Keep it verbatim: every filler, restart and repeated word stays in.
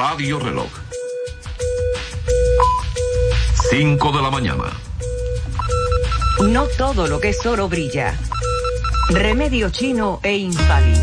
Radio Reloj. Cinco de la mañana. No todo lo que es oro brilla. Remedio chino e infalible.